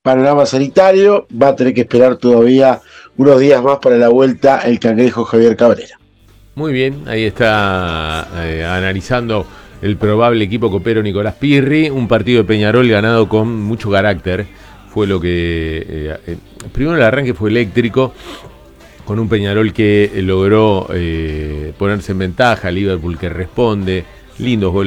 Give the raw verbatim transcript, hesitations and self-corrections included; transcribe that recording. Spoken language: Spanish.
panorama sanitario, va a tener que esperar todavía unos días más para la vuelta el cangrejo Javier Cabrera. Muy bien, ahí está eh, analizando el probable equipo copero Nicolás Pirri, un partido de Peñarol ganado con mucho carácter, fue lo que, eh, eh, primero el arranque fue eléctrico, con un Peñarol que logró eh, ponerse en ventaja, Liverpool que responde, lindos goles